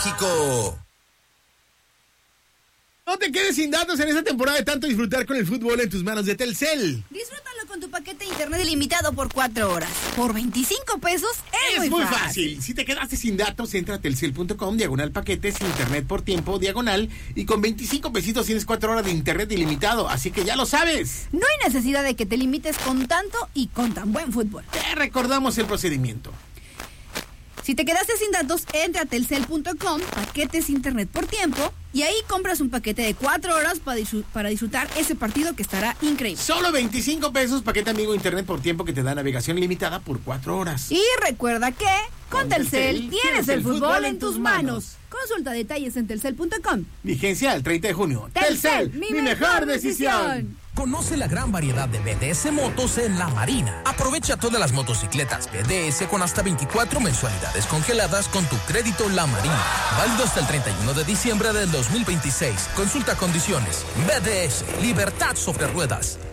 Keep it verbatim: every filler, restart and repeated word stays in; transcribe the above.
México. No te quedes sin datos en esta temporada de tanto disfrutar con el fútbol en tus manos de Telcel. Disfrútalo con tu paquete de internet ilimitado por cuatro horas. Por veinticinco pesos es, Es muy, muy fácil. fácil. Si te quedaste sin datos, entra a telcel punto com, diagonal paquetes, internet por tiempo, diagonal, y con veinticinco pesitos tienes cuatro horas de internet ilimitado, así que ya lo sabes. No hay necesidad de que te limites con tanto y con tan buen fútbol. Te recordamos el procedimiento. Si te quedaste sin datos, entra a telcel punto com, paquetes internet por tiempo, y ahí compras un paquete de cuatro horas para, disfr- para disfrutar ese partido que estará increíble. Solo veinticinco pesos, paquete amigo internet por tiempo que te da navegación limitada por cuatro horas. Y recuerda que con, con Telcel, Telcel tienes el fútbol en tus manos. Consulta detalles en telcel punto com. Vigencia al treinta de junio. Telcel, mi, mi mejor, mejor decisión. decisión. Conoce la gran variedad de B D S Motos en La Marina. Aprovecha todas las motocicletas B D S con hasta veinticuatro mensualidades congeladas con tu crédito La Marina. Válido hasta el treinta y uno de diciembre del dos mil veintiséis. Consulta condiciones. B D S, libertad sobre ruedas.